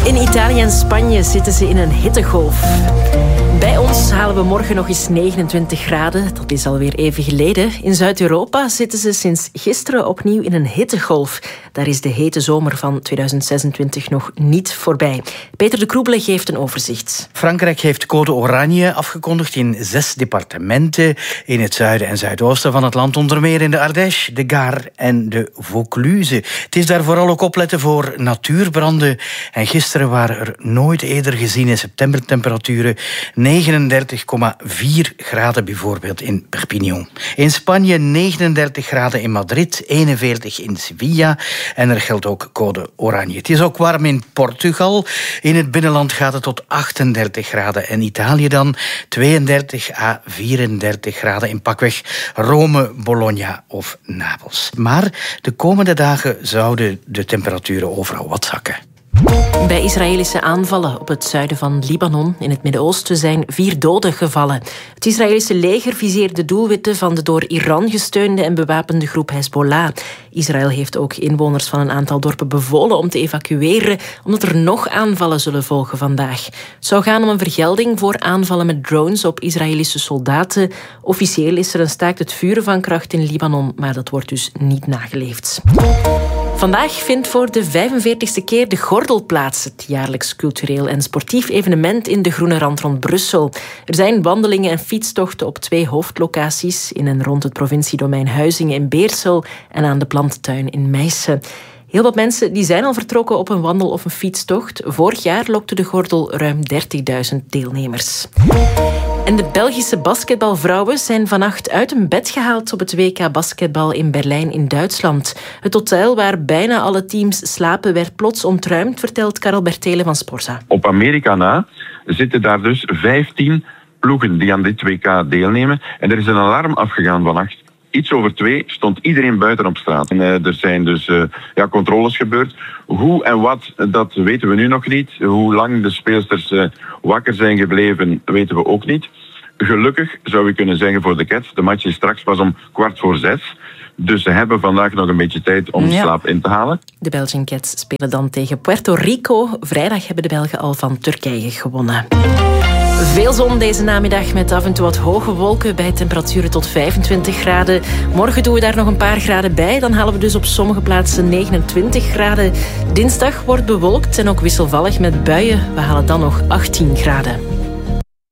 In Italië en Spanje zitten ze in een hittegolf. Bij ons halen we morgen nog eens 29 graden. Dat is alweer even geleden. In Zuid-Europa zitten ze sinds gisteren opnieuw in een hittegolf. Daar is de hete zomer van 2026 nog niet voorbij. Peter de Kroebele geeft een overzicht. Frankrijk heeft code oranje afgekondigd in 6 departementen in het zuiden en zuidoosten van het land. Onder meer in de Ardèche, de Gard en de Vaucluse. Het is daar vooral ook opletten voor natuurbranden. En gisteren waren er nooit eerder gezien in septembertemperaturen 39,4 graden bijvoorbeeld in Perpignan. In Spanje 39 graden in Madrid, 41 in Sevilla en er geldt ook code oranje. Het is ook warm in Portugal. In het binnenland gaat het tot 38 graden en Italië dan 32 à 34 graden in pakweg Rome, Bologna of Napels. Maar de komende dagen zouden de temperaturen overal wat zakken. Bij Israëlische aanvallen op het zuiden van Libanon in het Midden-Oosten zijn 4 doden gevallen. Het Israëlische leger viseerde doelwitten van de door Iran gesteunde en bewapende groep Hezbollah. Israël heeft ook inwoners van een aantal dorpen bevolen om te evacueren, omdat er nog aanvallen zullen volgen vandaag. Het zou gaan om een vergelding voor aanvallen met drones op Israëlische soldaten. Officieel is er een staakt het vuren van kracht in Libanon, maar dat wordt dus niet nageleefd. Vandaag vindt voor de 45e keer de Gordel plaats, het jaarlijks cultureel en sportief evenement in de Groene Rand rond Brussel. Er zijn wandelingen en fietstochten op 2 hoofdlocaties, in en rond het provinciedomein Huizingen in Beersel en aan de plantentuin in Meissen. Heel wat mensen die zijn al vertrokken op een wandel- of een fietstocht. Vorig jaar lokte de Gordel ruim 30.000 deelnemers. En de Belgische basketbalvrouwen zijn vannacht uit hun bed gehaald op het WK basketbal in Berlijn in Duitsland. Het hotel waar bijna alle teams slapen werd plots ontruimd, vertelt Karel Bertelen van Sporza. Op Amerika na zitten daar dus 15 ploegen die aan dit WK deelnemen. En er is een alarm afgegaan vannacht. Iets over 2 stond iedereen buiten op straat. En er zijn dus controles gebeurd. Hoe en wat, dat weten we nu nog niet. Hoe lang de speelsters wakker zijn gebleven, weten we ook niet. Gelukkig zou je kunnen zeggen voor de Cats, de match is straks pas om 5:15. Dus ze hebben vandaag nog een beetje tijd om slaap in te halen. De Belgian Cats spelen dan tegen Puerto Rico. Vrijdag hebben de Belgen al van Turkije gewonnen. Veel zon deze namiddag met af en toe wat hoge wolken bij temperaturen tot 25 graden. Morgen doen we daar nog een paar graden bij. Dan halen we dus op sommige plaatsen 29 graden. Dinsdag wordt bewolkt en ook wisselvallig met buien. We halen dan nog 18 graden.